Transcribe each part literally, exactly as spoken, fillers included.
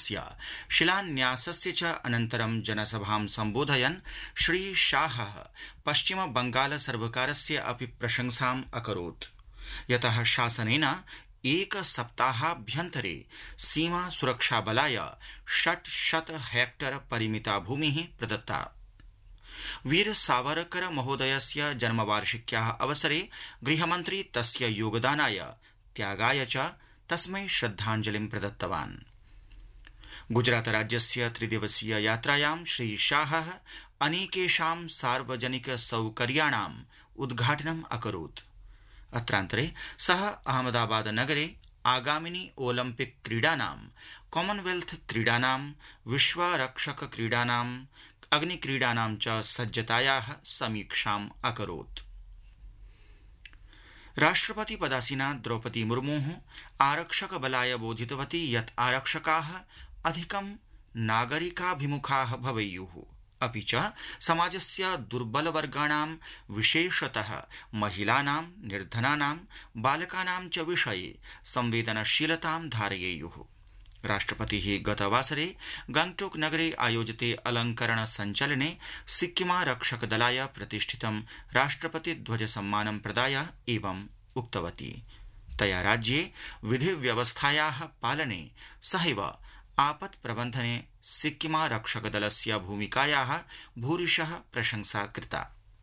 भवनस्य शिलान्यासस्य च अनन्तरं जनसभां सम्बोधयन् श्री शाहः पश्चिम बंगाल सर्वकारस्य अपि प्रशंसाम् अकरोत्, यतः शासनेन एक सप्ताहाभ्यन्तरे सीमा सुरक्षाबलाय षट्शत हेक्टर परिमिता भूमिः प्रदत्ता। वीर सावरकर महोदयस्य जन्मवार्षिक्याः अवसरे गृहमन्त्री तस्य योगदानाय त्यागाय च तस्मै श्रद्धाञ्जलिं प्रदत्तवान्। गुजरात राज्यस्य त्रिदिवसीय यात्रायां श्री शाहः अनेकेषां सार्वजनिक सौकर्याणाम् उद्घाटनम् अकरोत्। अत्रान्तरे सः अहमदाबाद नगरे आगामिनी ओलम्पिक क्रीडानां, कॉमनवेल्थ क्रीडानां, विश्वरक्षक क्रीडानां, अग्निक्रीडानां च सज्जतायाः समीक्षाम् अकरोत्। राष्ट्रपति पदासीना द्रौपदी मुर्मुः आरक्षक बलाय बोधितवती यत् आरक्षकाः अधिकं नागरिकाभिमुखाः भवेयुः, अपि च समाजस्य दुर्बलवर्गाणां विशेषतः महिलानां, निर्धनानां, बालकानां च विषये संवेदनशीलतां धारयेयुः। राष्ट्रपतिः गतवासरे गंगटोक नगरे आयोजिते अलंकरण संचलने सिक्किमारक्षकदलाय प्रतिष्ठितं राष्ट्रपतिध्वजसम्मानं प्रदाय एवम् उक्तवती। तया राज्ये विधिव्यवस्थायाः पालने सहैव आपत् प्रबन्धने सिक्किमारक्षकदलस्य भूमिकायाः भूरिशः प्रशंसा कृता।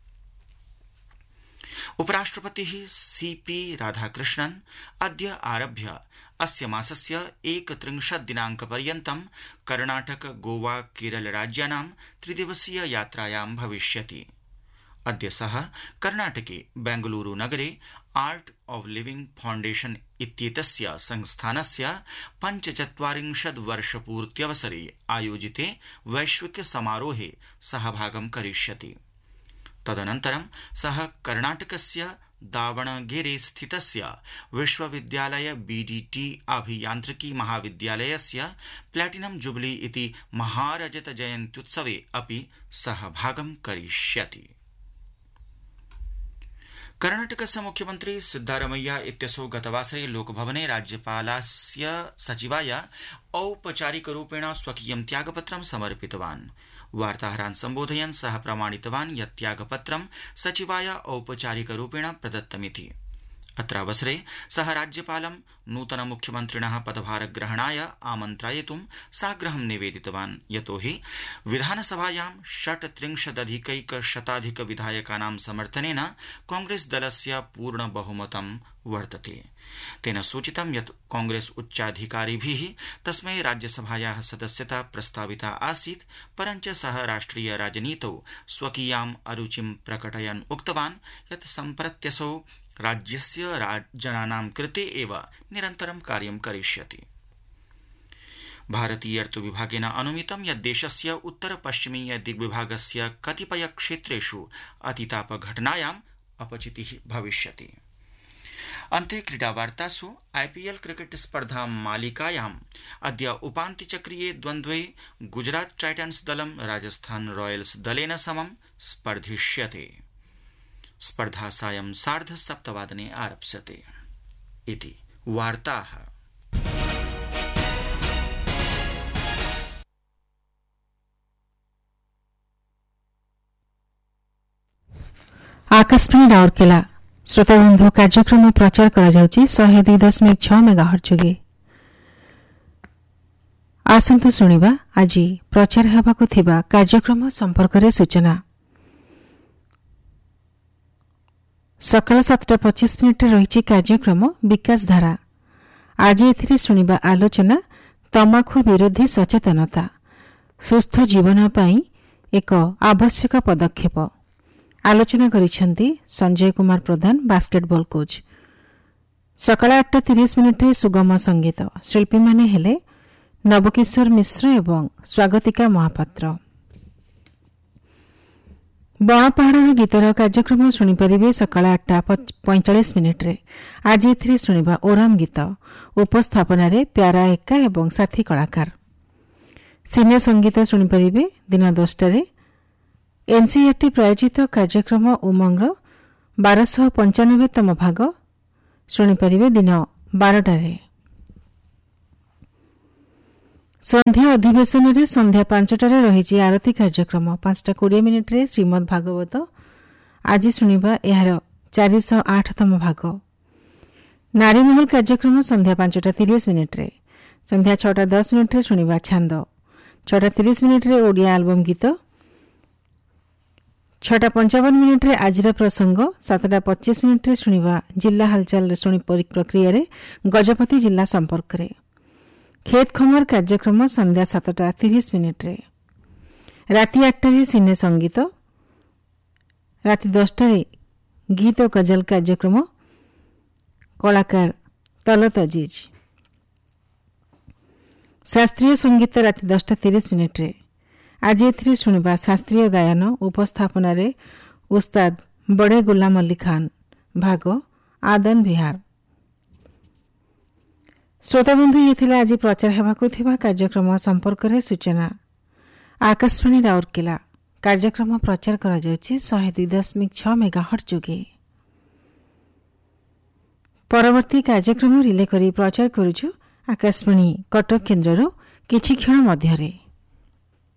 उपराष्ट्रपतिः सीपी राधाकृष्णन् अद्य आरभ्य अस्य मासस्य एकत्रिंशत् दिनाङ्कपर्यन्तं कर्णाटक, गोवा, केरल राज्यानां त्रिदिवसीय यात्रायां भविष्यति। अद्य सः कर्णाटके बेंगलुरु नगरे आर्ट ऑफ लिविंग फाउंडेशन इत्येतस्य संस्थानस्य पञ्चचत्वारिंशत् वर्षपूर्त्यवसरे आयोजिते वैश्विक समारोहे सहभागं करिष्यति। तदनन्तरं सः कर्णाटकस्य दावणगेरे स्थितस्य विश्वविद्यालय बीडीटी अभियान्त्रिकी महाविद्यालयस्य प्लैटिनम जुबली इति महारजत जयन्त्युत्सवे अपि सहभागं करिष्यति। कर्णाटकस्य मुख्यमन्त्री सिद्धारमैया इत्यसौ गतवासरे लोकभवने राज्यपालस्य सचिवाय औपचारिकरूपेण स्वकीयं त्यागपत्रं समर्पितवान्। वार्ताहरान् सम्बोधयन् सः प्रमाणितवान् यत् त्यागपत्रं सचिवाय औपचारिकरूपेण प्रदत्तमिति। अत्रावसरे सः राज्यपालं नूतनमुख्यमन्त्रिणः पदभारग्रहणाय आमन्त्रयितुं साग्रहं निवेदितवान्, यतोहि विधानसभायां षट्त्रिंशदधिकैकशताधिकविधायकानां समर्थनेन कांग्रेस दलस्य पूर्णबहुमतं वर्तते। तेन सूचितं यत् कांग्रेस उच्चाधिकारिभिः तस्मै राज्यसभायाः सदस्यता प्रस्ताविता आसीत्, परञ्च सः राष्ट्रिय राजनीतौ स्वकीयाम् अरुचिं प्रकटयन् उक्तवान् यत् सम्प्रत्यसौ राज्यस्य जनानां कृते एव निरन्तरं कार्यं करिष्यति। भारतीय ऋतुविभागेन अनुमितं यत् देशस्य उत्तर पश्चिमीय दिग्विभागस्य कतिपय क्षेत्रेषु अतितापघटनायाम् अपचितिः भविष्यति। अन्ते क्रीडावार्तासु आईपीएल क्रिकेट स्पर्धा मालिकायाम् अद्य उपान्त्यचक्रीये द्वन्द्वे गुजरात टाइटन्स दलं राजस्थान रॉयल्स दलेन समं स्पर्धिष्यते। स्पर्धा सायं सार्ध सप्तवादने आरप्स्यते। इति वार्ताः। आकाशवाणी राउरकेला श्रोताबंधु कार्यक्रम प्रचार करा जाउची शहे दुई दशमिक छ मेगाहर्ट्ज जोगे। आसंतु सुनिबा आज प्रचार हेबाकु थिबा कार्यक्रम संपर्करे सूचना। सकाल सातटा पचिश मिनिट रही कार्यक्रम विकास धारा। आज एथिरे सुनिबा आलोचना तमाखु विरोधी सचेतनता सुस्थ जीवन पाई एक आवश्यक पदक्षेप। आलोचना करिसेंती संजय कुमार प्रधान, बास्केटबॉल कोच। सकाल आठटा तीस मिनिट सुगम संगीत शिल्पी माने हेले नवकिशोर मिश्र एवं स्वागतिका महापात्र। बणपहाड़ गीतर कार्यक्रम शुणिपारे सकाल आठटा पैंतालीस मिनिट रे। आज एथिरे शुणिबा ओराम गीत उपस्थापन प्यारा एका एवं साथी कलाकार। सिने संगीत शुणिपारे दिन दसटारे। एनसीईआरटी प्रायोजित कार्यक्रम उमंग बारश पंचानबे तम भाग शुणिपारे दिन बारटारे। संध्या अधिवेशन रे संध्या पांचटारे रही आरती कार्यक्रम पांचटा कोड़े मिनिट्रे श्रीमद भागवत आज शुणा यार चारिश आठतम भाग। नारीमहल कार्यक्रम संध्या पांचटा तीस मिनिट्रे संध्या छटा दस मिनिट्रे शुणा छांद छटा तीस मिनिट्रे ओडिया आलबम गीत छटा पंचावन मिनिट्रे आजिर प्रसंग सातटा पच्चीस मिनिट्रे शुणा जिला हालचाल शुणी प्रक्रिया गजपति जिला संपर्क रे। खेत खमर कार्यक्रम संध्या सातटा तीस मिनिट्रे राति आठटारे सिने संगीत राति दसटारे गीत और गजल कार्यक्रम कलाकार तलत अजीज शास्त्रीय संगीत राति दसटा तीस मिनिट्रे आज एथिरे शुणिबा शास्त्रीय गायन उपस्थापन रे उस्ताद बड़े गुलाम अली खान भाग आदन बिहार। श्रोताबंधु ये आज प्रचार हेबाकु थिबा कार्यक्रम संपर्क रे सूचना। आकाशवाणी राउरकेला कार्यक्रम प्रचार करा जाउछि एक सौ दो दशमलव छह मेगाहर्ट्ज जोगे। परवर्ती कार्यक्रम रिले करी प्रचार करूछु आकाशवाणी कटक केन्द्ररो किछि क्षण मध्यरे।